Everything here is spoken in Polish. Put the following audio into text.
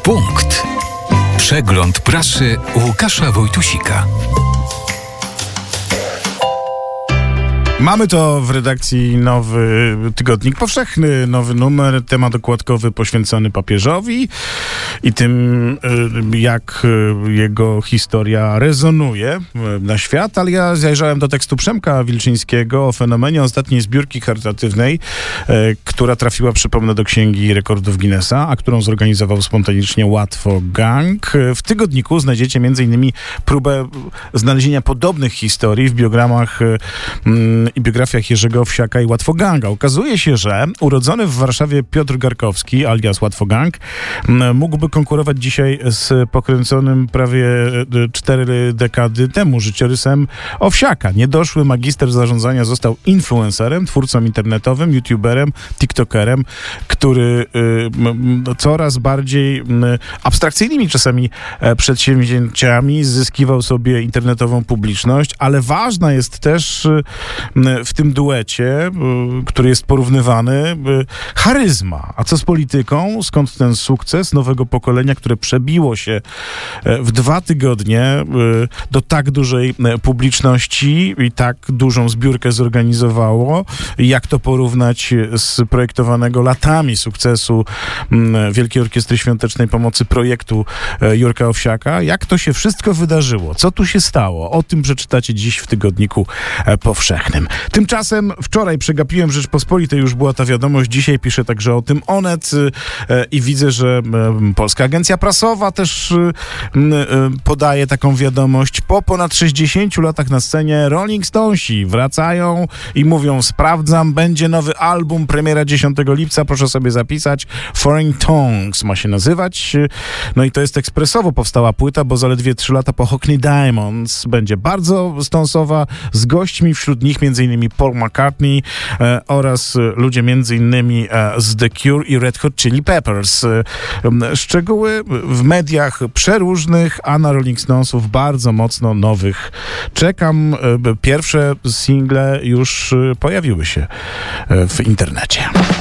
Punkt. Przegląd prasy Łukasza Wojtusika. Mamy to w redakcji nowy tygodnik powszechny, nowy numer, temat okładkowy poświęcony papieżowi i tym, jak jego historia rezonuje na świat, ale ja zajrzałem do tekstu Przemka Wilczyńskiego o fenomenie ostatniej zbiórki charytatywnej, która trafiła, przypomnę, do Księgi Rekordów Guinnessa, a którą zorganizował spontanicznie Łatwo Gang. W tygodniku znajdziecie m.in. próbę znalezienia podobnych historii w biogramach i biografiach Jerzego Owsiaka i Łatwo Ganga. Okazuje się, że urodzony w Warszawie Piotr Garkowski, alias Łatwo Gang, mógłby konkurować dzisiaj z pokręconym prawie 4 dekady temu życiorysem Owsiaka. Niedoszły magister zarządzania został influencerem, twórcą internetowym, youtuberem, tiktokerem, który coraz bardziej abstrakcyjnymi czasami przedsięwzięciami zyskiwał sobie internetową publiczność, ale ważna jest też w tym duecie, który jest porównywany, charyzma. A co z polityką? Skąd ten sukces nowego pokolenia, które przebiło się w 2 tygodnie do tak dużej publiczności i tak dużą zbiórkę zorganizowało? Jak to porównać z projektowanego latami sukcesu Wielkiej Orkiestry Świątecznej Pomocy projektu Jurka Owsiaka? Jak to się wszystko wydarzyło? Co tu się stało? O tym przeczytacie dziś w tygodniku powszechnym. Tymczasem wczoraj przegapiłem Rzeczpospolitej, już była ta wiadomość, dzisiaj pisze także o tym Onet i widzę, że Polska Agencja Prasowa też podaje taką wiadomość. Po ponad 60 latach na scenie Rolling Stonesi wracają i mówią: sprawdzam, będzie nowy album, premiera 10 lipca, proszę sobie zapisać. Foreign Tongues ma się nazywać. No i to jest ekspresowo powstała płyta, bo zaledwie 3 lata po Hockney Diamonds będzie bardzo stonsowa, z gośćmi, wśród nich m.in. Paul McCartney oraz ludzie m.in. z The Cure i Red Hot Chili Peppers. Szczegóły w mediach przeróżnych, a na Rolling Stonesów bardzo mocno nowych. Czekam, pierwsze single już pojawiły się w internecie.